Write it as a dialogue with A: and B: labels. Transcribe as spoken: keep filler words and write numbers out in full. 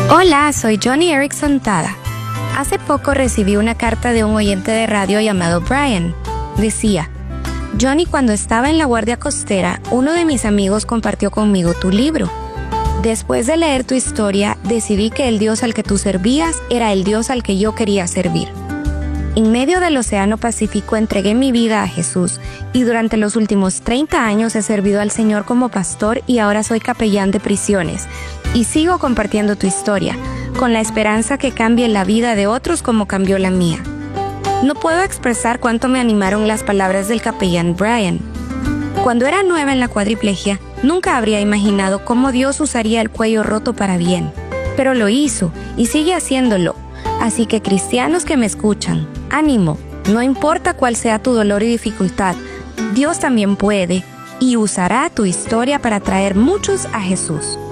A: Hola, soy Joni Eareckson Tada. Hace poco recibí una carta de un oyente de radio llamado Brian. Decía: Joni, cuando estaba en la guardia costera, uno de mis amigos compartió conmigo tu libro. Después de leer tu historia, decidí que el Dios al que tú servías era el Dios al que yo quería servir. En medio del Océano Pacífico entregué mi vida a Jesús y durante los últimos treinta años he servido al Señor como pastor y ahora soy capellán de prisiones. Y sigo compartiendo tu historia, con la esperanza que cambie la vida de otros como cambió la mía. No puedo expresar cuánto me animaron las palabras del capellán Brian. Cuando era nueva en la cuadriplegia, nunca habría imaginado cómo Dios usaría el cuello roto para bien. Pero lo hizo y sigue haciéndolo. Así que cristianos que me escuchan, ánimo, no importa cuál sea tu dolor y dificultad, Dios también puede y usará tu historia para traer muchos a Jesús.